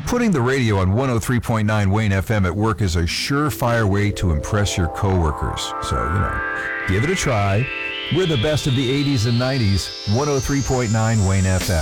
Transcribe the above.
Putting the radio on 103.9 Wayne FM at work is a surefire way to impress your coworkers. So, give it a try. We're the best of the 80s and 90s, 103.9 Wayne FM.